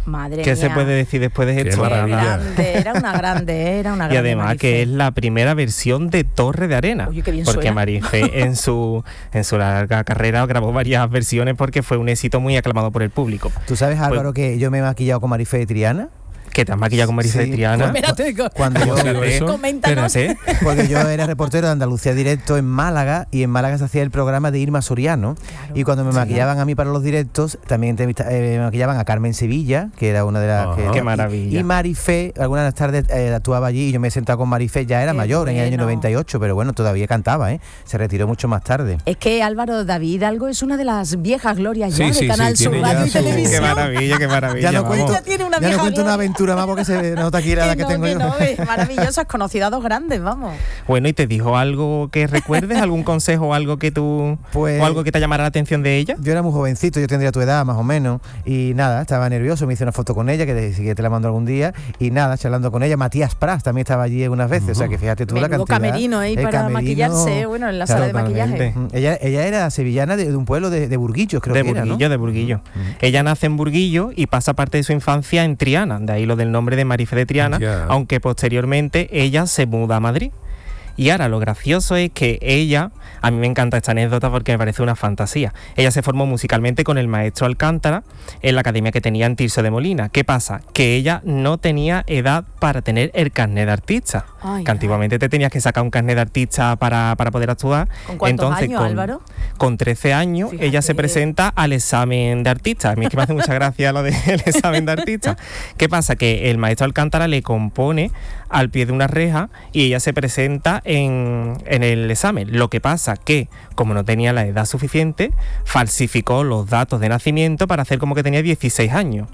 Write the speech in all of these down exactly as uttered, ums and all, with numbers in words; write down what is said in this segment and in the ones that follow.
Madre ¿Qué mía. se puede decir después de esto? Grande, era una grande, era una grande. Y además Marifé. que es la primera versión de Torre de Arena. Oye, qué bien porque suena. Marifé en su en su larga carrera grabó varias versiones porque fue un éxito muy aclamado por el público. ¿Tú sabes, Álvaro, Pues, que yo me he maquillado con Marifé de Triana? ¿Que te has maquillado con Marifé Sí. de Triana? Espérate, Cuando yo, coméntanos. Espérate. porque yo era reportero de Andalucía Directo en Málaga, y en Málaga se hacía el programa de Irma Soriano, Claro. y cuando me Sí. maquillaban a mí para los directos, también entrevista- eh, me maquillaban a Carmen Sevilla, que era una de las... Ajá. que- Qué y- maravilla. Y Marifé, algunas de las tardes eh, actuaba allí, y yo me he sentado con Marifé, ya era Qué mayor, en el año bueno. noventa y ocho, pero bueno, todavía cantaba, ¿eh? Se retiró mucho más tarde. Es que Álvaro, David Hidalgo es una de las viejas glorias Sí, ya sí, de Canal sí, Sur tiene Radio ya y su- Televisión. Qué maravilla, qué maravilla. Ya no vamos. cuento, Ya tiene una ya no vieja cuento una gloria. aventura más porque se nota aquí la Que que no, tengo que yo. no, es maravilloso, has conocido a dos grandes, vamos. Bueno, ¿y te dijo algo que recuerdes? ¿Algún consejo o algo que tú Pues- o algo que te llamara la atención de ella? Yo era muy jovencito, yo tendría tu edad más o menos, y nada, estaba nervioso, me hice una foto con ella, que te, que te la mando algún día, y nada, charlando con ella. Matías Prats también estaba allí algunas veces, o sea que fíjate tú la Menudo cantidad. camerino ahí el para camerino, maquillarse, bueno, en la sala de maquillaje. totalmente. Mm, Ella, ella era sevillana de, de un pueblo de, de Burguillos, creo de que era, ¿no? Burguillo, de Burguillo. Ella nace en Burguillo y pasa parte de su infancia en Triana, de ahí lo del nombre de Marifé de Triana, Ya. aunque posteriormente ella se muda a Madrid. Y ahora lo gracioso es que ella, a mí me encanta esta anécdota porque me parece una fantasía. Ella se formó musicalmente con el maestro Alcántara en la academia que tenía en Tirso de Molina. ¿Qué pasa? Que ella no tenía edad para tener el carnet de artista. Ay, que antiguamente te tenías que sacar un carnet de artista para, para poder actuar. ¿Con cuántos Entonces, años, con, Álvaro? Con trece años, Fíjate. ella se presenta al examen de artista. A mí es que me hace mucha gracia lo del examen de artista. ¿Qué pasa? Que el maestro Alcántara le compone al pie de una reja y ella se presenta en, en el examen. Lo que pasa que, como no tenía la edad suficiente, falsificó los datos de nacimiento para hacer como que tenía dieciséis años.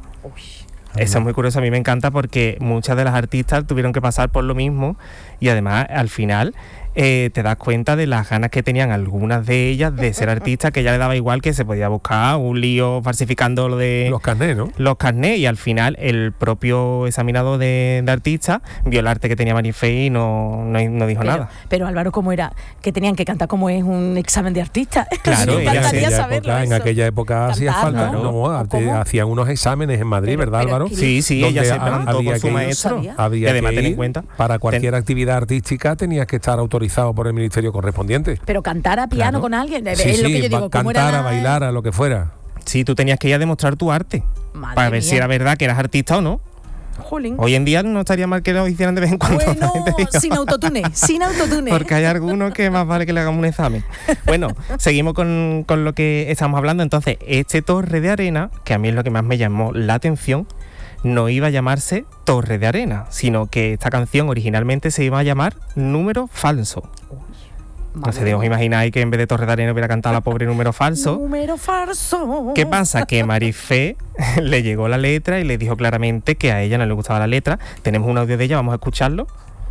Eso es muy curioso, a mí me encanta porque muchas de las artistas tuvieron que pasar por lo mismo y además al final eh, te das cuenta de las ganas que tenían algunas de ellas de ser artistas, que ya le daba igual, que se podía buscar un lío falsificando lo de Los carnés, ¿no? los carnés, y al final el propio examinador de, de artistas vio el arte que tenía Marifé y no, no, no dijo Pero, nada. pero Álvaro, ¿cómo era? Que tenían que cantar como es un examen de artista. Claro, Me ella- encantaría aquella saberlo época, en eso. aquella época hacía Cantar, falta, ¿no? ¿no? ¿O Arte- cómo? hacían unos exámenes en Madrid, Pero- ¿verdad, pero Álvaro? qué Sí, sí, Donde ella se ha- plantó había con su que- maestro. sabía. Había Y además que ten en ir, cuenta, para cualquier ten- actividad artística tenías que estar autorizado por el ministerio correspondiente. Pero cantar a piano Claro. con alguien, Sí, es lo sí, que yo digo, ba- ¿cómo era cantar, la- a bailar, a lo que fuera. Sí, tú tenías que ir a demostrar tu arte Madre para ver mía. si era verdad que eras artista o no. Jolín. Hoy en día no estaría mal que lo hicieran de vez en cuando. Bueno, también te digo. sin autotune, sin autotune. Porque hay algunos que más vale que le hagamos un examen. Bueno, seguimos con, con lo que estamos hablando. Entonces, este Torre de Arena, que a mí es lo que más me llamó la atención, no iba a llamarse Torre de Arena, sino que esta canción originalmente se iba a llamar Número Falso. Entonces, os imagináis que en vez de Torre de Arena hubiera cantado la pobre Número Falso. Número falso. ¿Qué pasa? Que Marifé le llegó la letra y le dijo claramente que a ella no le gustaba la letra. Tenemos un audio de ella, vamos a escucharlo.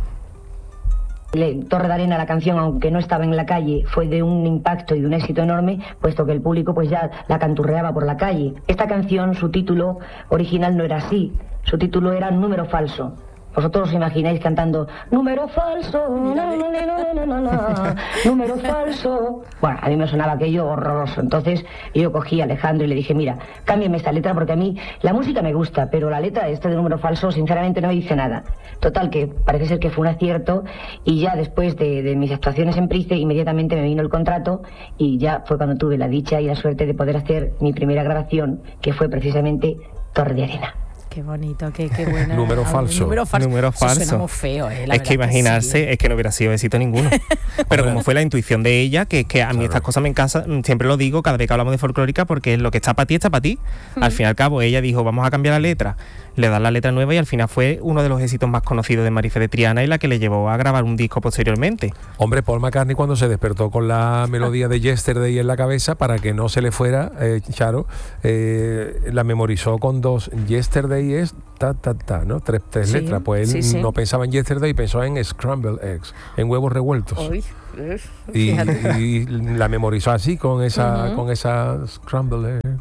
Le- Torre de Arena, la canción, aunque no estaba en la calle, fue de un impacto y de un éxito enorme, puesto que el público pues ya la canturreaba por la calle. Esta canción, su título original no era así, su título era Número Falso. Vosotros os imagináis cantando número falso, na, na, na, na, na, na, número falso. Bueno, a mí me sonaba aquello horroroso. Entonces yo cogí a Alejandro y le dije, mira, cámbiame esta letra porque a mí la música me gusta, pero la letra este de número falso sinceramente no me dice nada. Total, que parece ser que fue un acierto, y ya después de, de mis actuaciones en Price, inmediatamente me vino el contrato y ya fue cuando tuve la dicha y la suerte de poder hacer mi primera grabación, que fue precisamente Torre de Arena. Qué bonito, qué, qué buena. Número falso. Número falso. Número Eso falso. suena muy feo, eh, la Es verdad que imaginarse, sí. es que no hubiera sido éxito ninguno. Pero como fue la intuición de ella, que, que a mí Claro. estas cosas me encasan, siempre lo digo cada vez que hablamos de folclórica, porque lo que está para ti está para ti. Al fin y al cabo, ella dijo, vamos a cambiar la letra, le dan la letra nueva y al final fue uno de los éxitos más conocidos de Marifé de Triana y la que le llevó a grabar un disco posteriormente. Hombre, Paul McCartney cuando se despertó con la melodía de Yesterday en la cabeza, para que no se le fuera, eh, Charo, eh, la memorizó con dos. Yesterday es ta, ta, ta, ¿no? Tres, tres Sí, letras. Pues él sí, sí. no pensaba en Yesterday, pensó en Scrambled Eggs, en huevos revueltos. Uy, Y, fíjate. y la memorizó así, con esa, Ujú. con esa Scrambled Eggs.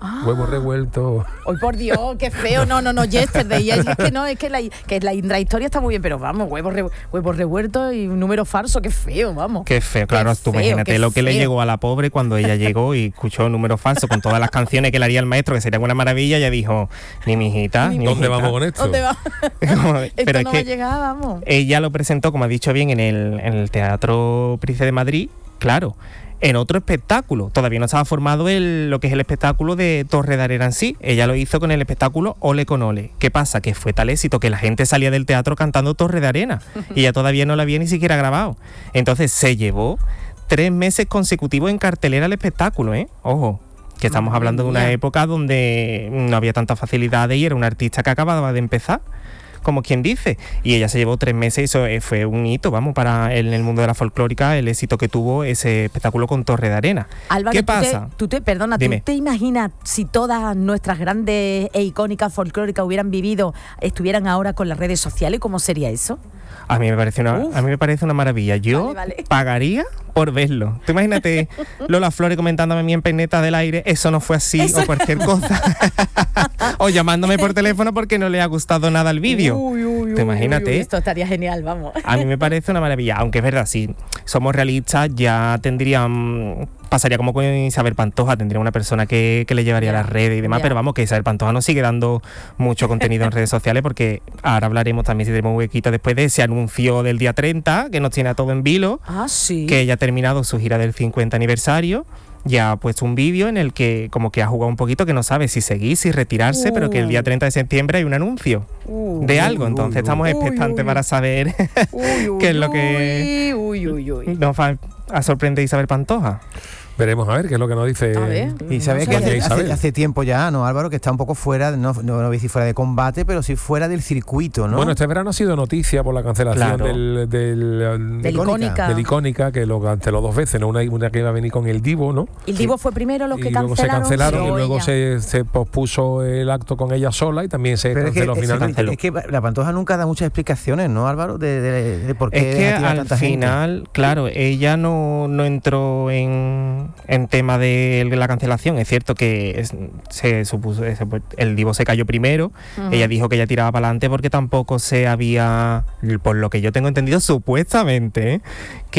Ah. Huevo revuelto. ¡Ay, por Dios, qué feo! No, no, no, yesterday. Es que no, es que la, que la, la historia está muy bien, pero vamos, huevos re, huevos revueltos y un número falso, qué feo, vamos. Qué feo, claro, Qué tú feo, imagínate qué lo que le feo. llegó a la pobre cuando ella llegó y escuchó un número falso con todas las canciones que le haría el maestro, que sería una maravilla, ella dijo, ni mi hijita, Ni ni ¿Dónde mijita. vamos con esto? ¿Dónde va? Como- Esto pero es no va a que llegar, vamos. ella lo presentó, como ha dicho bien, en el, en el Teatro Príncipe de Madrid, claro, en otro espectáculo. Todavía no estaba formado el, lo que es el espectáculo de Torre de Arena en sí. Ella lo hizo con el espectáculo Ole con Ole. ¿Qué pasa? Que fue tal éxito que la gente salía del teatro cantando Torre de Arena y ella todavía no la había ni siquiera grabado. Entonces se llevó tres meses consecutivos en cartelera el espectáculo, ¿eh? Ojo, que estamos Madre hablando de una mía. época donde no había tantas facilidades y era una artista que acababa de empezar, como quien dice, y ella se llevó tres meses y eso eh, fue un hito, vamos, para el, en el mundo de la folclórica, el éxito que tuvo ese espectáculo con Torre de Arena. Álvaro, ¿Qué ¿tú pasa? Te, tú te, perdona, Dime. ¿tú te imaginas si todas nuestras grandes e icónicas folclóricas hubieran vivido, estuvieran ahora con las redes sociales? ¿Cómo sería eso? A mí me parece una, Uf. a mí me parece una maravilla. Yo Vale, vale. pagaría por verlo. Tú imagínate Lola Flores comentándome a mí en peineta del aire, eso no fue así, Eso- o cualquier cosa. O llamándome por teléfono porque no le ha gustado nada el vídeo. Uy, uy, Tú uy, imagínate. uy, esto estaría genial, vamos. A mí me parece una maravilla, aunque es verdad, si somos realistas ya tendrían, pasaría como con Isabel Pantoja, tendría una persona que, que le llevaría Ya, a las redes y demás, ya. pero vamos, que Isabel Pantoja nos sigue dando mucho contenido en redes sociales, porque ahora hablaremos también, si tenemos un huequito, después de ese anuncio del día treinta, que nos tiene a todo en vilo, Ah, sí. que ella ha terminado su gira del cincuenta aniversario. Ya ha puesto un vídeo en el que como que ha jugado un poquito, que no sabe si seguir, si retirarse, pero que el día treinta de septiembre hay un anuncio Uh, de algo, uy, entonces uy, estamos uy, expectantes uy, para saber uy, uy, qué es lo que Uy, uy, uy. nos va a sorprender Isabel Pantoja. Veremos a ver qué es lo que nos dice. A ver. Y sabes No que sé. hace, Isabel. hace, hace tiempo ya, ¿no, Álvaro? Que está un poco fuera, no, no, no voy a decir fuera de combate, pero sí fuera del circuito, ¿no? Bueno, este verano ha sido noticia por la cancelación Claro. del, del, Del Icónica. del Icónica, que lo canceló dos veces, ¿no? Una, una que iba a venir con el Divo, ¿no? El Divo fue primero los que y luego se cancelaron. cancelaron y o luego ella. se, se pospuso el acto con ella sola y también se Pero es que, canceló es, finalmente. es que la Pantoja nunca da muchas explicaciones, ¿no, Álvaro? De, de- de por qué Es que deja tirar al tanta gente. final, claro, ella no, no entró en, en tema de la cancelación. Es cierto que es- se supuso, ese, pues, el Divo se cayó primero. Ujú. Ella dijo que ella tiraba para adelante porque tampoco se había, por lo que yo tengo entendido, supuestamente, ¿eh?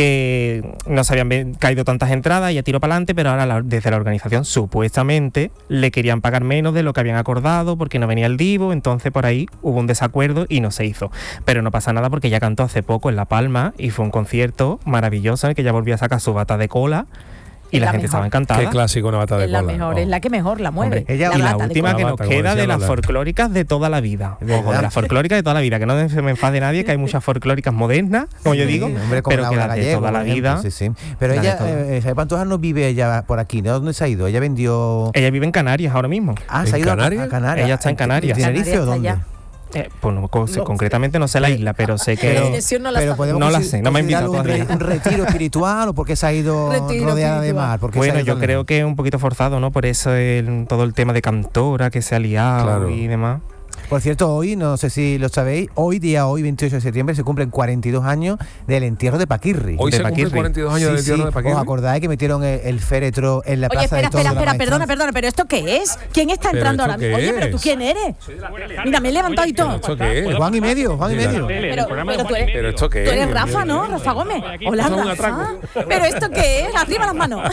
que no se habían ve- caído tantas entradas, ella tiró para adelante, pero ahora la- desde la organización supuestamente le querían pagar menos de lo que habían acordado porque no venía el Divo, entonces por ahí hubo un desacuerdo y no se hizo. Pero no pasa nada porque ella cantó hace poco en La Palma y fue un concierto maravilloso en el que ella volvió a sacar su bata de cola y Es la, la gente mejor. estaba encantada. Qué clásico, una bata de Es la cola. mejor, Oh. es la que mejor la mueve. Hombre, ella- Y la gata de última cola. que cola. nos Como queda decía de las Lola. folclóricas de toda la vida. ¿Verdad? Ojo, de las folclóricas de toda la vida. Que no se me enfade nadie, que hay muchas folclóricas modernas, como yo Sí, digo, hombre, como pero que Laura las de Gallego, toda la por ejemplo, vida. Sí, sí. Pero las de ella, toda. eh, Isabel Pantoja no vive ella por aquí, ¿no? ¿Dónde se ha ido? Ella vendió... Ella vive en Canarias ahora mismo. Ah, ¿En se ha ido a- Canarias? a Canarias. Ella está en Canarias. ¿Tenerife Canarias o está dónde? allá. Eh, pues no, co- No concretamente no sé la isla, pero sé que. La Pero- dirección no la sabe. podemos No la consi- sé, no me ha invitado considerarlo un, re- todavía. un retiro espiritual o porque se ha ido Retiro rodeada de espiritual. mar. ¿Por qué se ha Bueno, ido yo tan creo lejos? que es un poquito forzado, ¿no? Por eso el- todo el tema de cantora que se ha liado Claro. y demás. Por cierto, hoy, no sé si lo sabéis, hoy día hoy, veintiocho de septiembre, se cumplen cuarenta y dos años del entierro de Paquirri. Hoy de se cumplen Paquirri. cuarenta y dos años Sí, del entierro sí. de Paquirri. ¿Os acordáis que metieron el, el féretro en la Oye, plaza espera, de toros espera, de la espera, perdona, Maestranza? perdona, pero ¿esto qué es? ¿Quién está ¿Pero entrando esto ahora mismo? qué Oye, pero tú es? quién eres. Mira, me he levantado y todo. ¿Esto qué es? Juan y medio, Juan y Mira. medio. Pero, pero tú eres, ¿Pero esto qué tú es? eres Dios Rafa, mío? ¿no? Rafa Gómez. Hola, Esto es un Rafa. atraco. ¿Pero esto qué es? Arriba las manos.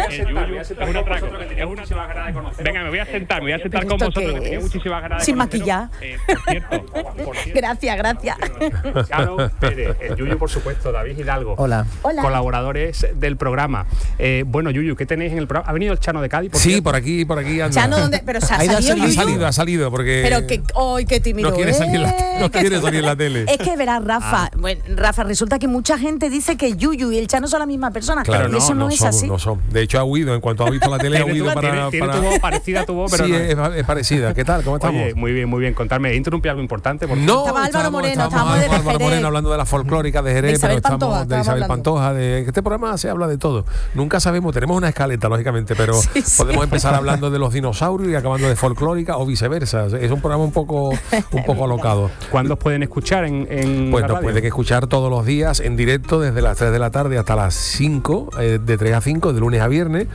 Venga, me voy a sentar, me voy a sentar ¿Pero con esto vosotros, qué que tenía es? muchísimas ganas de Sin conoceros. maquillar. Eh, por cierto, por cierto, Gracias, gracias. Chano Pérez, el Yuyu, por supuesto, David Hidalgo. Hola. Hola. Colaboradores del programa. Eh, bueno, Yuyu, ¿qué tenéis en el programa? ¿Ha venido el Chano de Cádiz? Por Sí, cierto? por aquí, por aquí anda. Chano, ¿dónde? Pero se ha Ha ido a salido salir- Ha Yuyu. salido, ha salido, porque... Pero que, ¡ay, qué tímido! No quiere salir en la- es! no Que- quiere salir en la tele. Es que verás, Rafa, bueno, Rafa, resulta que mucha gente dice que Yuyu y el Chano son la misma persona. Claro, y eso no, no es son, así. no son. De hecho, ha huido. En cuanto ha visto la tele, ha Tiene huido tu- para... tiene- tiene para- tu voz parecida a tu voz, pero sí, no es, es parecida. ¿Qué tal? ¿Cómo estamos? Oye, muy bien, muy bien. Contarme, interrumpí algo importante. Por No, Estaba Álvaro estábamos- Moreno, estábamos estábamos de Álvaro Jerez. Moreno hablando de la folclórica de Jerez, De Isabel pero estamos Pantoja, de estábamos Isabel hablando. Pantoja. De, en este programa se habla de todo. Nunca sabemos, tenemos una escaleta, lógicamente, pero Sí, sí. podemos empezar hablando de los dinosaurios y acabando de folclórica o viceversa. Es un programa un poco, un poco alocado. ¿Cuándo os pueden escuchar en, en Pues la nos radio? puede que escuchar todos los días en directo desde las tres de la tarde hasta las cinco, eh, de tres a cinco, de lunes a viernes.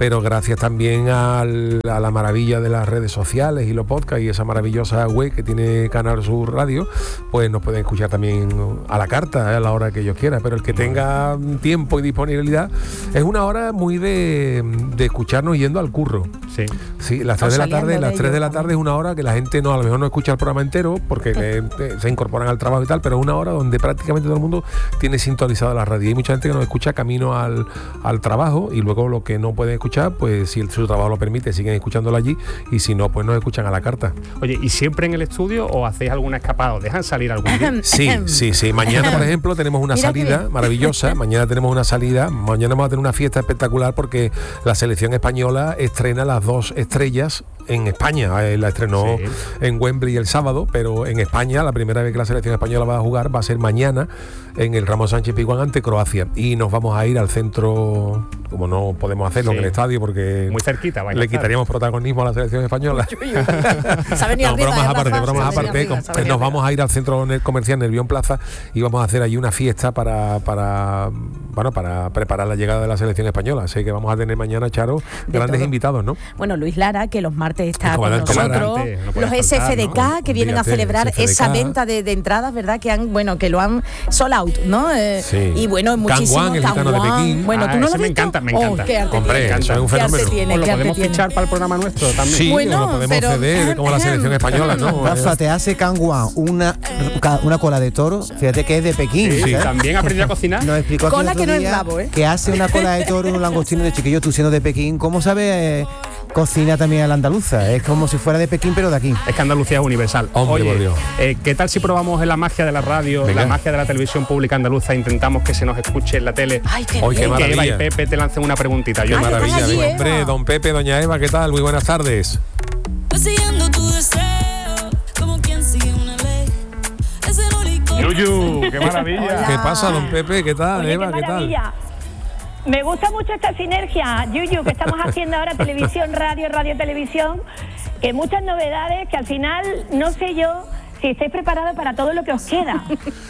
pero gracias también al, a la maravilla de las redes sociales y los podcasts y esa maravillosa web que tiene Canal Sur Radio, pues nos pueden escuchar también a la carta, ¿eh? A la hora que ellos quieran, pero el que tenga tiempo y disponibilidad, es una hora muy de, de escucharnos yendo al curro. Sí. Sí, las tres de la tarde, las tres de la tarde es una hora que la gente no, a lo mejor no escucha el programa entero porque le, se incorporan al trabajo y tal, pero es una hora donde prácticamente todo el mundo tiene sintonizada la radio. Hay mucha gente que nos escucha camino al, al trabajo y luego lo que no pueden escuchar, pues si el, su trabajo lo permite, siguen escuchándolo allí y si no, pues nos escuchan a la carta. Oye, ¿y siempre en el estudio o hacéis alguna escapada? ¿Os dejan salir algún día? Sí, sí, sí. Mañana, por ejemplo, tenemos una Mira salida maravillosa. Mañana tenemos una salida. Mañana vamos a tener una fiesta espectacular porque la selección española estrena las dos estrellas en España. Eh, la estrenó Sí. en Wembley el sábado, pero en España la primera vez que la selección española va a jugar va a ser mañana en el Ramón Sánchez Pizjuán ante Croacia. Y nos vamos a ir al centro, como no podemos hacerlo Sí. en el estadio porque Muy cerquita, vais a le estar. quitaríamos protagonismo a la selección española. Se ha venido No, arriba, bromas ¿eh, aparte, Rafa? bromas Se ha venido aparte. arriba, com- se ha venido nos vamos arriba. a ir al centro comercial Nervión Plaza y vamos a hacer allí una fiesta para, para, bueno, para preparar la llegada de la selección española. Así que vamos a tener mañana, Charo, De grandes todo. invitados, ¿no? Bueno, Luis Lara, que los martes está El con comandante nosotros, Lara. No puede los S F D K, faltar, que vienen a Fíjate, celebrar S F D K. esa venta de, de entradas, ¿verdad? Que han, bueno, que lo han sold out, ¿no? Eh, Sí. Y bueno, muchísimo. Kangwan, el gitano de Kangwan. Pekín. Bueno, Ah, ¿tú no ese lo has me visto? encanta, me Oh, encanta. qué arte Hombre, tiene, eso es un qué arte fenómeno. tiene, ¿O lo qué arte podemos tiene. fichar para el programa nuestro también? Sí, Bueno, lo podemos pero- ceder como la selección española, ¿no? Rafa, te hace Kangwan una, ca- una cola de toro, fíjate que es de Pekín. Sí, ¿sabes? también aprendió a cocinar. Nos explicó aquí el Cola otro que no es día bravo, ¿eh? que hace una cola de toro, un langostino de chiquillo, tú siendo de Pekín, ¿cómo sabes? Eh, cocina también a la andaluza, es como si fuera de Pekín pero de aquí. Es que Andalucía es universal. Hombre, Oye, por Dios. eh, ¿qué tal si probamos en la magia de la radio, Venga. la magia de la televisión pública andaluza, intentamos que se nos escuche en la tele? Ay, qué Oye, qué bien. Y que Eva y maravilla. Pepe te lancen una preguntita. Yo Ay, maravilla. estás allí, Maravilla, Eva. hombre, don Pepe, doña Eva, ¿qué tal? Muy buenas tardes. Persiguiendo tu deseo, como quien sigue una ley. Es el único. Yuyu, qué maravilla. Hola. ¿Qué pasa, don Pepe? ¿Qué tal, Oye, Eva? qué ¿Qué tal? maravilla. Me gusta mucho esta sinergia, Yuyu, que estamos haciendo ahora televisión, radio, radio, televisión, que muchas novedades que al final no sé yo si estáis preparados para todo lo que os queda.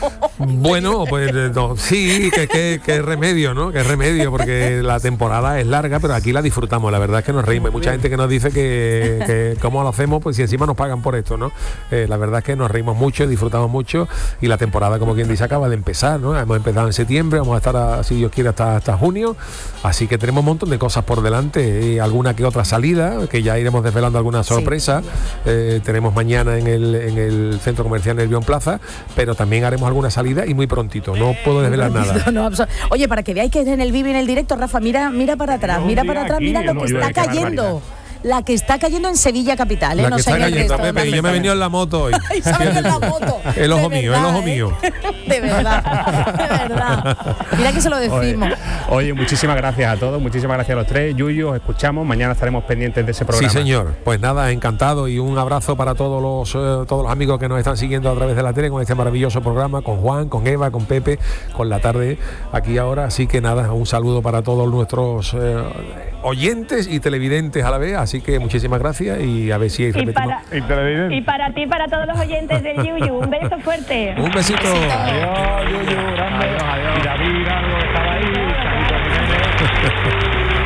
Bueno, pues eh, no, sí, que, que, que remedio, ¿no? Que remedio, porque la temporada es larga, pero aquí la disfrutamos, la verdad es que nos reímos. Hay mucha gente que nos dice que, que cómo lo hacemos, pues si encima nos pagan por esto, ¿no? Eh, la verdad es que nos reímos mucho, disfrutamos mucho y la temporada, como quien dice, acaba de empezar, ¿no? Hemos empezado en septiembre, vamos a estar, a- si Dios quiere, hasta, hasta junio, así que tenemos un montón de cosas por delante y alguna que otra salida, que ya iremos desvelando alguna sorpresa. Eh, tenemos mañana en el, en el Centro Comercial Nervión Plaza, pero también haremos alguna salida y muy prontito, no puedo desvelar nada. No, no, abso- Oye, para que veáis que es en el vivo y en el directo, Rafa, mira, mira para atrás, No, mira diga para atrás, aquí, mira lo no, que yo, está qué barbaridad. cayendo. La que está cayendo en Sevilla capital, ¿eh? La No que sé está en el cayendo, resto, Pepe, no yo me he sé. venido en la moto hoy. Ay, ¿sabes en la moto? El ojo De mío, el verdad, ojo ¿eh? mío. De verdad, de verdad. Mira que se lo Oye, decimos. oye, muchísimas gracias a todos, muchísimas gracias a los tres. Yuyu, os escuchamos, mañana estaremos pendientes de ese programa. Sí, señor. Pues nada, encantado y un abrazo para todos los eh, todos los amigos que nos están siguiendo a través de la tele con este maravilloso programa, con Juan, con Eva, con Pepe, con la tarde aquí ahora. Así que nada, un saludo para todos nuestros eh, oyentes y televidentes a la vez. Así que muchísimas gracias y a ver si Y repetimos. para, y para ti, para todos los oyentes del Yuyu, un beso fuerte. Un besito. Adiós, Yuyu, grande. Adiós, adiós. Y David Hidalgo estaba ahí, Carlitos Jiménez.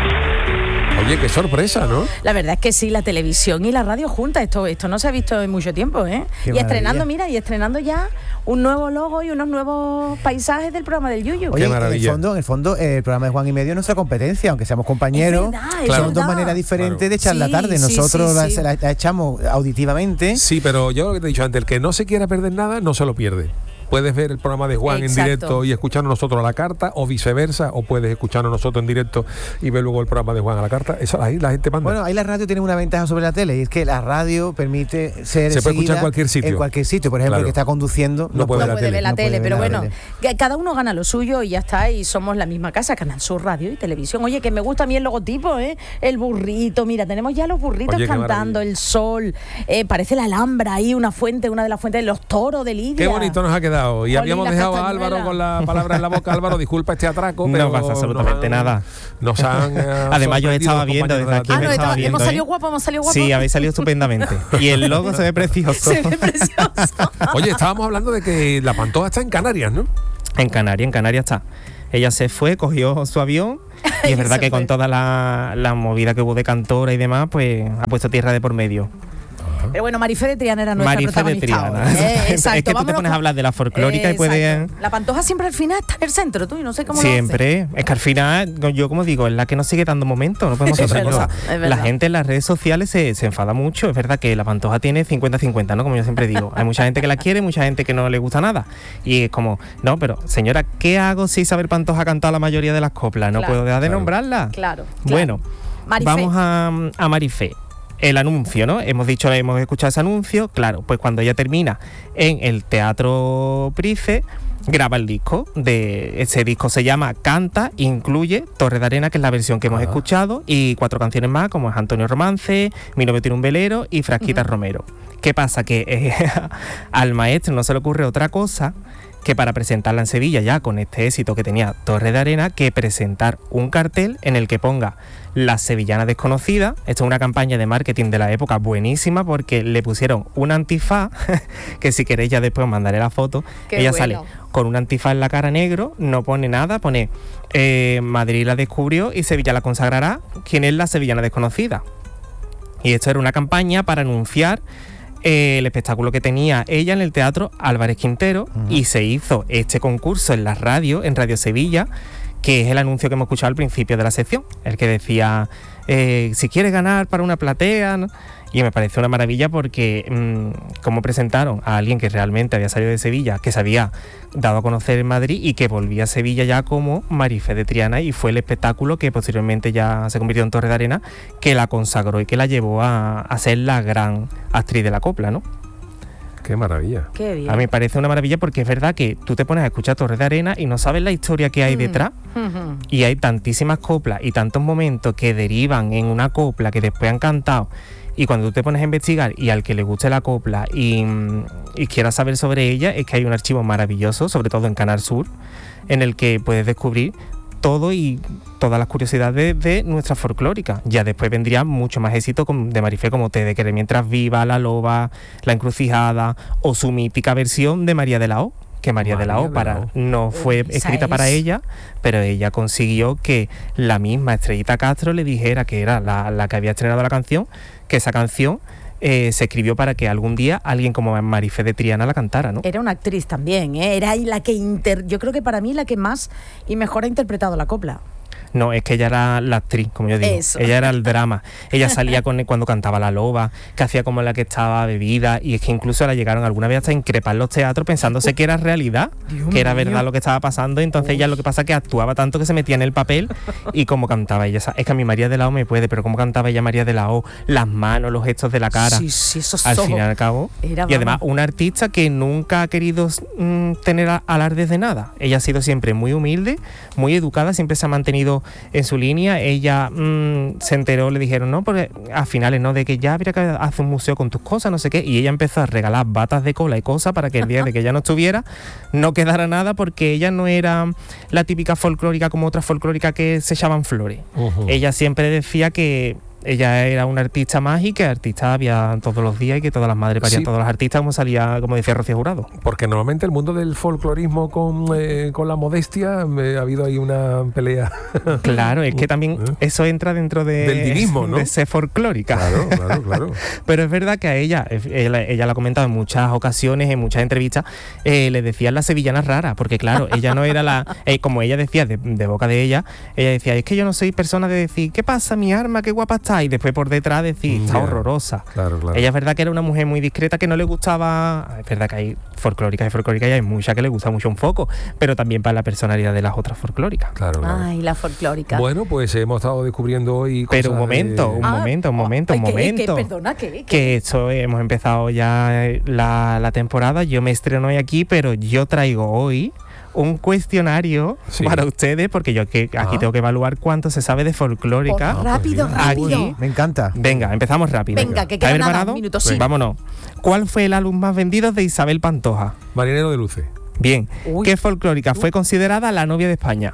Oye, qué sorpresa, ¿no? La verdad es que sí, la televisión y la radio juntas, esto, esto no se ha visto en mucho tiempo, ¿eh? Qué y estrenando, maravilla. mira, y estrenando ya un nuevo logo y unos nuevos paisajes del programa del Yuyu. Oye, en el maravilla. fondo, en el fondo, eh, el programa de Juan y Medio es nuestra competencia, aunque seamos compañeros, Es verdad, es son verdad. dos maneras diferentes Claro. de echar la Sí, tarde. sí, Nosotros sí, la, sí. la- la echamos auditivamente. Sí, pero yo lo que te he dicho antes, el que no se quiera perder nada, no se lo pierde. Puedes ver el programa de Juan Exacto. en directo y escucharnos nosotros a la carta, o viceversa, o puedes escucharnos nosotros en directo y ver luego el programa de Juan a la carta. Eso ahí la gente manda. Bueno, ahí la radio tiene una ventaja sobre la tele y es que la radio permite ser Se puede escuchar seguida en cualquier sitio. En cualquier sitio, por ejemplo, Claro. el que está conduciendo No puede No ver la puede tele, ver la no tele, puede pero ver la bueno, tele. que cada uno gana lo suyo y ya está, y somos la misma casa, Canal Sur Radio y Televisión. Oye, que me gusta a mí el logotipo, ¿eh? El burrito, mira, tenemos ya los burritos Oye, qué cantando, maravilla. el sol, eh, parece la Alhambra ahí, una fuente, una de las fuentes de los toros de Lidia. Qué bonito nos ha quedado. Y Jolín, habíamos las dejado a castañuelas. Álvaro con la palabra en la boca. Álvaro, disculpa este atraco, No pero pasa absolutamente nos han- nada. Nos han. eh, Además, yo sorprendido estaba los viendo compañeros desde aquí, Ah, de no, la estaba estaba- viendo, hemos ¿eh? salido guapos, hemos salido guapos. Sí, habéis salido estupendamente. Y el logo se ve precioso. Se ve precioso. Oye, estábamos hablando de que la Pantoja está en Canarias, ¿no? En Canarias, en Canarias está. Ella se fue, cogió su avión y es verdad Se que fue. con toda la, la movida que hubo de Cantora y demás, pues ha puesto tierra de por medio. Pero bueno, Marifé de Triana era nuestra Marife de protagonista Triana. hoy, ¿eh? Exacto. Es que tú te Vámonos pones a con- hablar de la folclórica y puedes... Exacto. La Pantoja siempre al final está en el centro, tú, y no sé cómo lo Siempre, es que al final, yo como digo, es la que nos sigue dando momento, no podemos Es hacer otra verdad, cosa. es verdad. La gente en las redes sociales se, se enfada mucho, es verdad que la Pantoja tiene cincuenta cincuenta, ¿no? Como yo siempre digo, hay mucha gente que la quiere, mucha gente que no le gusta nada. Y es como, no, pero señora, ¿qué hago si Isabel Pantoja ha cantado la mayoría de las coplas? No Claro. puedo dejar de Claro. nombrarla. Claro, claro. Bueno, Marifé. vamos a, a Marifé. El anuncio, ¿no? Hemos dicho, hemos escuchado ese anuncio. Claro, pues cuando ella termina en el Teatro Price, graba el disco. De ese disco se llama Canta, incluye Torre de Arena, que es la versión que hemos Ah. escuchado, y cuatro canciones más, como es Antonio Romance, Mi novio tiene un velero y Frasquita Romero. ¿Qué pasa? Que eh, al maestro no se le ocurre otra cosa que para presentarla en Sevilla ya con este éxito que tenía Torre de Arena, que presentar un cartel en el que ponga La Sevillana Desconocida. Esto es una campaña de marketing de la época buenísima, porque le pusieron un antifaz, que si queréis ya después os mandaré la foto. Qué Ella bueno. sale con un antifaz en la cara negro, no pone nada, pone eh, Madrid la descubrió y Sevilla la consagrará. ¿Quién es la Sevillana Desconocida? Y esto era una campaña para anunciar eh, el espectáculo que tenía ella en el Teatro Álvarez Quintero, y se hizo este concurso en la radio, en Radio Sevilla, que es el anuncio que hemos escuchado al principio de la sección, el que decía, eh, si quieres ganar para una platea, ¿no? Y me pareció una maravilla porque mmm, como presentaron a alguien que realmente había salido de Sevilla, que se había dado a conocer en Madrid y que volvía a Sevilla ya como Marifé de Triana, y fue el espectáculo que posteriormente ya se convirtió en Torre de Arena, que la consagró y que la llevó a, a ser la gran actriz de la copla, ¿no? Qué maravilla. Qué bien. A mí me parece una maravilla porque es verdad que tú te pones a escuchar Torre de Arena y no sabes la historia que hay Mm. detrás. Ujú. Y hay tantísimas coplas y tantos momentos que derivan en una copla que después han cantado. Y cuando tú te pones a investigar, y al que le guste la copla y, y quiera saber sobre ella, es que hay un archivo maravilloso, sobre todo en Canal Sur, en el que puedes descubrir todo y todas las curiosidades de nuestra folclórica. Ya después vendría mucho más éxito con- de Marifé, como Te de querer mientras viva, La Loba, La Encrucijada, o su mítica versión de María de la O, que María, de la María O, de para, la O. no fue Esa escrita para es. ella, pero ella consiguió que la misma Estrellita Castro le dijera, que era la, la que había estrenado la canción, que esa canción eh, se escribió para que algún día alguien como Marifé de Triana la cantara, ¿no? Era una actriz también, ¿eh? Era ahí la que inter... yo creo que para mí la que más y mejor ha interpretado la copla. No, es que ella era la actriz, como yo digo. Eso. Ella era el drama. Ella salía con cuando cantaba La Loba, que hacía como la que estaba bebida, y es que incluso la llegaron alguna vez hasta a increpar los teatros pensándose que era realidad, Dios que era mío. verdad lo que estaba pasando. Entonces ella lo que pasa es que actuaba tanto que se metía en el papel, y como cantaba ella. Es que a mi María de la O me puede, pero como cantaba ella María de la O, las manos, los gestos de la cara. Sí, sí, esos Al ojos. fin y al cabo. Era, Y además vamos. una artista que nunca ha querido mm, tener a- alardes de nada. Ella ha sido siempre muy humilde, muy educada, siempre se ha mantenido en su línea. Ella mm, se enteró, le dijeron, no, porque a finales, ¿no? De que ya habría que hacer un museo con tus cosas, no sé qué. Y ella empezó a regalar batas de cola y cosas para que el día de que ella no estuviera, no quedara nada, porque ella no era la típica folclórica como otras folclóricas que se echaban flores. Ujú. Ella siempre decía que ella era una artista más, y que artistas había todos los días, y que todas las madres parían Sí. todos los artistas, como salía, como decía Rocío Jurado. Porque normalmente el mundo del folclorismo con, eh, con la modestia, eh, ha habido ahí una pelea. Claro, es que también ¿Eh? eso entra dentro de, Del divismo, ¿no? de ser folclórica. Claro, claro, claro. Pero es verdad que a ella, eh, ella, ella lo ha comentado en muchas ocasiones, en muchas entrevistas, eh, le decían la sevillana rara, porque claro, ella no era la, eh, como ella decía, de, de boca de ella, ella decía, es que yo no soy persona de decir, ¿qué pasa, mi arma, qué guapa está? Y después por detrás decir, está Ya. horrorosa. Claro, claro. Ella es verdad que era una mujer muy discreta, que no le gustaba, es verdad que hay folclóricas y folclóricas, y hay muchas que le gusta mucho un foco, pero también para la personalidad de las otras folclóricas. Claro, claro. Ay, la folclórica. Bueno, pues hemos estado descubriendo hoy Pero un cosas de- momento, un Ah, momento, un momento, ay, un que- momento. que- perdona, ¿qué? Que esto eh, hemos empezado ya eh, la, la temporada, yo me estreno hoy aquí, pero yo traigo hoy un cuestionario Sí. para ustedes, porque yo que aquí Ah. tengo que evaluar cuánto se sabe de folclórica. Oh, rápido, pues rápido. Aquí. Me encanta. Venga, empezamos rápido. Venga, que ¿Estáis queda nada, preparados? un minuto, sí. Vámonos. ¿Cuál fue el álbum más vendido de Isabel Pantoja? Marinero de Luces. Bien. Uy. ¿Qué folclórica fue considerada la novia de España?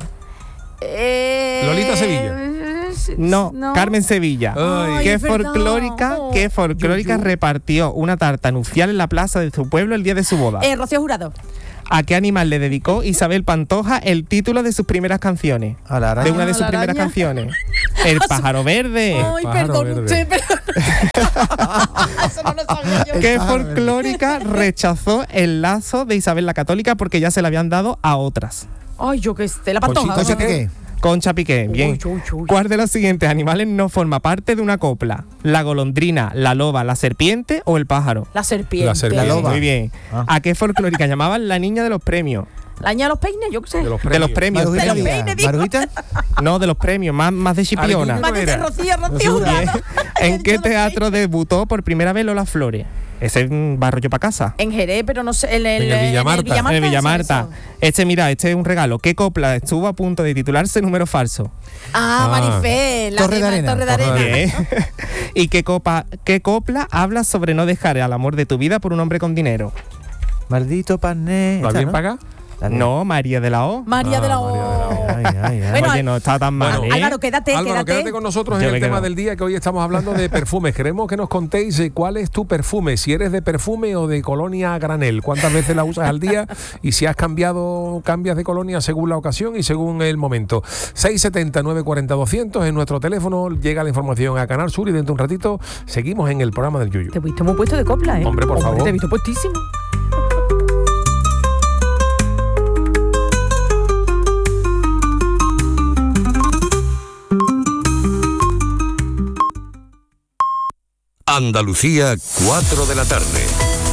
Eh, Lolita Sevilla. No, Carmen Sevilla. Ay. ¿Qué es verdad. folclórica, Oh. qué folclórica Yu, yu. repartió una tarta nupcial en la plaza de su pueblo el día de su boda? Eh, Rocío Jurado. ¿A qué animal le dedicó Isabel Pantoja el título de sus primeras canciones? A la araña. De una de Ah, sus la primeras araña. canciones. El pájaro verde. Ay, pájaro perdón, verde. usted, perdón. Eso no lo sabía yo. Que pájaro folclórica rechazó el lazo de Isabel la Católica porque ya se le habían dado a otras. Ay, yo que esté la Pantoja. Concha Piqué. Concha Piqué, bien. Uy, uy, uy. ¿Cuál de los siguientes animales no forma parte de una copla? ¿La golondrina, la loba, la serpiente o el pájaro? La serpiente. La serpiente. La loba. Muy bien. Ah. ¿A qué folclórica llamaban la niña de los premios? La niña de los peines, yo qué sé. De los De los premios. premios. Marujita De los Díaz. peines, digo. ¿Marujita? No, de los premios, más, más de chipiona. Alguna- Más de era? Rocío, Rocío Bien. Jurado. ¿En Yo qué no sé. teatro debutó por primera vez Lola Flores? Ese es un barro yo para casa. En Jerez, pero no sé. En el, En el Villamarta. En el Villamarta. eso. Este, mira, este es un regalo. ¿Qué copla estuvo a punto de titularse Número Falso? Ah, Ah. Marifé. La Torre de Arena. Torre de Torre de Arena. Bien. ¿Y qué, copa, qué copla habla sobre no dejar al amor de tu vida por un hombre con dinero? Maldito pané. ¿Va Esta, bien ¿no? paga? La de- No, María de la O. María Ah, de la María de la O. O. Ay, ay, ay. Bueno, Oye, no está tan mal, bueno, ¿eh? Álvaro, quédate, Álvaro, quédate. quédate con nosotros Yo en me el tema quedo. del día, que hoy estamos hablando de perfumes. Queremos que nos contéis eh, cuál es tu perfume, si eres de perfume o de colonia a granel, cuántas veces la usas al día y si has cambiado, cambias de colonia según la ocasión y según el momento. seis setenta, nueve cuarenta, doscientos en nuestro teléfono, llega la información a Canal Sur y dentro de un ratito seguimos en el programa del Yuyu. Te he visto muy puesto de copla, ¿eh? Hombre, por favor. Te he visto puestísimo. Andalucía, cuatro de la tarde.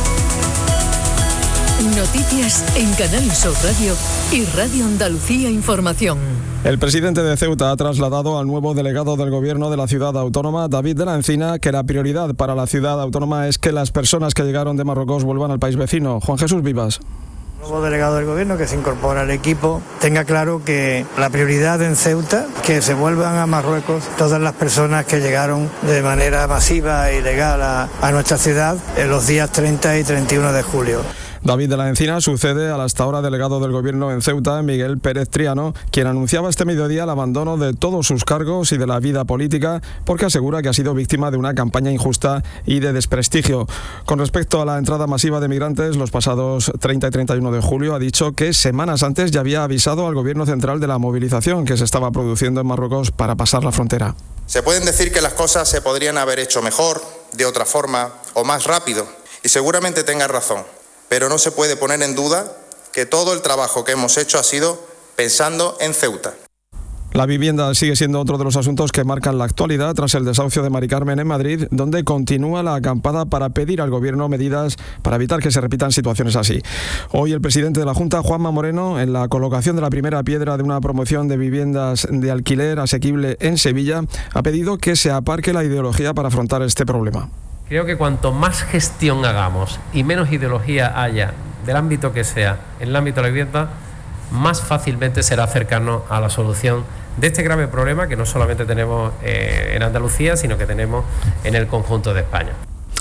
Noticias en Canal Sur Radio y Radio Andalucía Información. El presidente de Ceuta ha trasladado al nuevo delegado del gobierno de la ciudad autónoma, David de la Encina, que la prioridad para la ciudad autónoma es que las personas que llegaron de Marruecos vuelvan al país vecino. Juan Jesús Vivas. El nuevo delegado del gobierno que se incorpora al equipo tenga claro que la prioridad en Ceuta, que se vuelvan a Marruecos todas las personas que llegaron de manera masiva e ilegal a, a nuestra ciudad en los días treinta y treinta y uno de julio. David de la Encina sucede al hasta ahora delegado del gobierno en Ceuta, Miguel Pérez Triano, quien anunciaba este mediodía el abandono de todos sus cargos y de la vida política porque asegura que ha sido víctima de una campaña injusta y de desprestigio. Con respecto a la entrada masiva de migrantes los pasados treinta y treinta y uno de julio, ha dicho que semanas antes ya había avisado al gobierno central de la movilización que se estaba produciendo en Marruecos para pasar la frontera. Se pueden decir que las cosas se podrían haber hecho mejor, de otra forma o más rápido, y seguramente tenga razón. Pero no se puede poner en duda que todo el trabajo que hemos hecho ha sido pensando en Ceuta. La vivienda sigue siendo otro de los asuntos que marcan la actualidad tras el desahucio de Mari Carmen en Madrid, donde continúa la acampada para pedir al gobierno medidas para evitar que se repitan situaciones así. Hoy el presidente de la Junta, Juanma Moreno, en la colocación de la primera piedra de una promoción de viviendas de alquiler asequible en Sevilla, ha pedido que se aparque la ideología para afrontar este problema. Creo que cuanto más gestión hagamos y menos ideología haya, del ámbito que sea, en el ámbito de la vivienda, más fácilmente será acercarnos a la solución de este grave problema que no solamente tenemos eh, en Andalucía, sino que tenemos en el conjunto de España.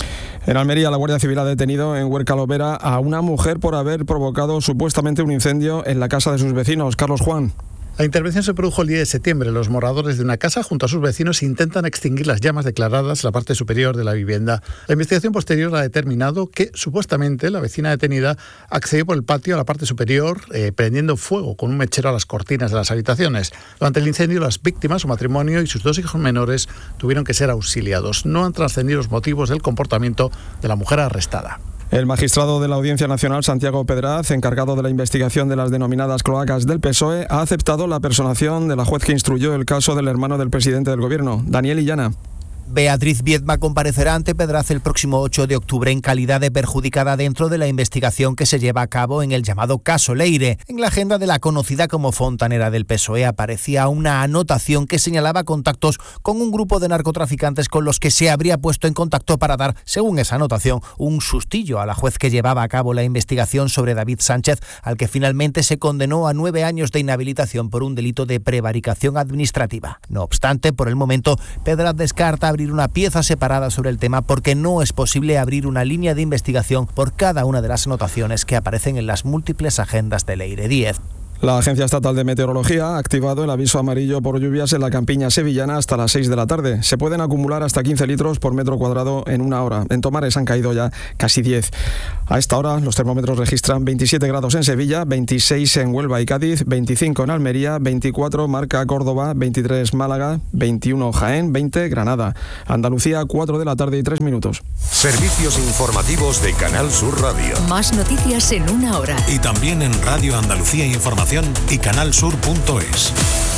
En Almería, la Guardia Civil ha detenido en Huerca Lobera a una mujer por haber provocado supuestamente un incendio en la casa de sus vecinos. Carlos Juan. La intervención se produjo el diez de septiembre. Los moradores de una casa junto a sus vecinos intentan extinguir las llamas declaradas en la parte superior de la vivienda. La investigación posterior ha determinado que supuestamente la vecina detenida accedió por el patio a la parte superior eh, prendiendo fuego con un mechero a las cortinas de las habitaciones. Durante el incendio, las víctimas, su matrimonio y sus dos hijos menores tuvieron que ser auxiliados. No han trascendido los motivos del comportamiento de la mujer arrestada. El magistrado de la Audiencia Nacional, Santiago Pedraz, encargado de la investigación de las denominadas cloacas del P S O E, ha aceptado la personación de la juez que instruyó el caso del hermano del presidente del gobierno, Daniel Illana. Beatriz Viedma comparecerá ante Pedraz el próximo ocho de octubre en calidad de perjudicada dentro de la investigación que se lleva a cabo en el llamado caso Leire. En la agenda de la conocida como fontanera del P S O E aparecía una anotación que señalaba contactos con un grupo de narcotraficantes con los que se habría puesto en contacto para dar, según esa anotación, un sustillo a la juez que llevaba a cabo la investigación sobre David Sánchez, al que finalmente se condenó a nueve años de inhabilitación por un delito de prevaricación administrativa. No obstante, por el momento, Pedraz descarta abrir una pieza separada sobre el tema porque no es posible abrir una línea de investigación por cada una de las anotaciones que aparecen en las múltiples agendas de Leire diez. La Agencia Estatal de Meteorología ha activado el aviso amarillo por lluvias en la campiña sevillana hasta las seis de la tarde. Se pueden acumular hasta quince litros por metro cuadrado en una hora. En Tomares han caído ya casi diez. A esta hora los termómetros registran veintisiete grados en Sevilla, veintiséis en Huelva y Cádiz, veinticinco en Almería, veinticuatro marca Córdoba, veintitrés Málaga, veintiuno Jaén, veinte Granada. Andalucía, cuatro de la tarde y tres minutos. Servicios informativos de Canal Sur Radio. Más noticias en una hora. Y también en Radio Andalucía Información y canalsur punto es.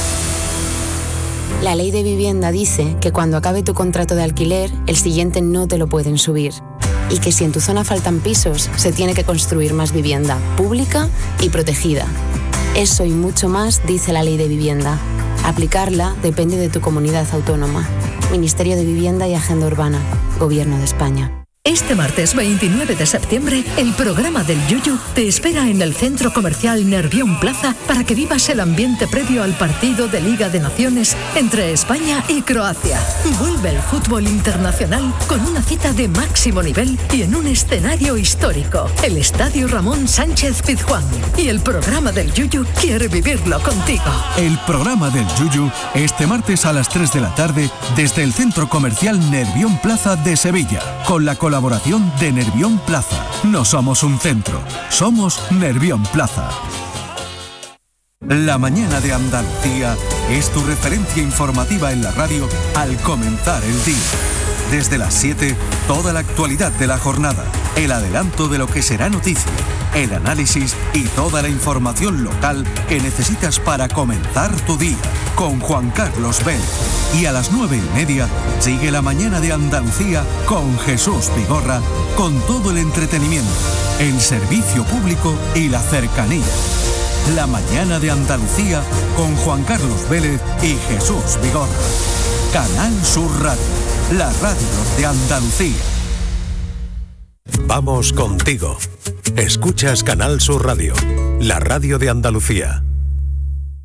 La ley de vivienda dice que cuando acabe tu contrato de alquiler, el siguiente no te lo pueden subir. Y que si en tu zona faltan pisos, se tiene que construir más vivienda, pública y protegida. Eso y mucho más dice la ley de vivienda. Aplicarla depende de tu comunidad autónoma. Ministerio de Vivienda y Agenda Urbana, Gobierno de España. Este martes veintinueve de septiembre, el programa del Yuyu te espera en el Centro Comercial Nervión Plaza para que vivas el ambiente previo al partido de Liga de Naciones entre España y Croacia. Vuelve el fútbol internacional con una cita de máximo nivel y en un escenario histórico, el Estadio Ramón Sánchez Pizjuán. Y el programa del Yuyu quiere vivirlo contigo. El programa del Yuyu este martes a las tres de la tarde desde el Centro Comercial Nervión Plaza de Sevilla, con la colaboración de Nervión Plaza. No somos un centro, somos Nervión Plaza. La mañana de Andalucía es tu referencia informativa en la radio al comenzar el día. Desde las siete, toda la actualidad de la jornada, el adelanto de lo que será noticia, el análisis y toda la información local que necesitas para comenzar tu día, con Juan Carlos Vélez. Y a las nueve y media, sigue la mañana de Andalucía con Jesús Vigorra, con todo el entretenimiento, el servicio público y la cercanía. La mañana de Andalucía con Juan Carlos Vélez y Jesús Vigorra. Canal Sur Radio, la radio de Andalucía. Vamos contigo. Escuchas Canal Sur Radio, la radio de Andalucía.